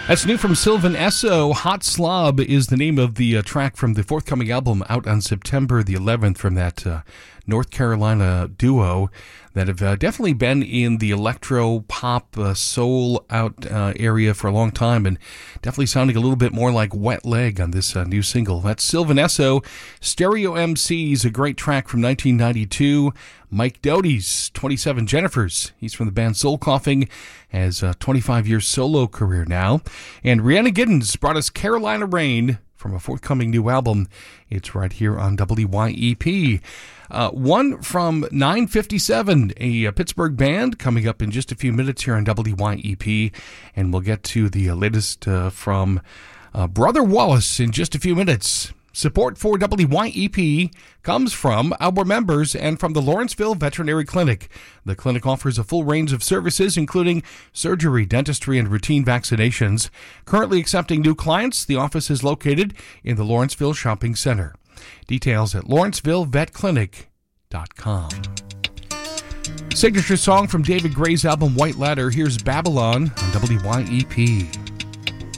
That's new from Sylvan Esso. Hot Slob is the name of the track from the forthcoming album out on September the 11th from that North Carolina duo that have definitely been in the electro pop soul out area for a long time, and definitely sounding a little bit more like Wet Leg on this new single. That's Sylvan Esso. Stereo MCs, a great track from 1992. Mike Doty's 27 Jennifers. He's from the band Soul Coughing, has a 25-year solo career now. And Rhiannon Giddens brought us Carolina Rain from a forthcoming new album. It's right here on WYEP. One from 957, a Pittsburgh band, coming up in just a few minutes here on WYEP. And we'll get to the latest from Brother Wallace in just a few minutes. Support for WYEP comes from our members and from the Lawrenceville Veterinary Clinic. The clinic offers a full range of services, including surgery, dentistry, and routine vaccinations. Currently accepting new clients, the office is located in the Lawrenceville Shopping Center. Details at lawrencevillevetclinic.com. Signature song from David Gray's album White Ladder. Here's Babylon on WYEP.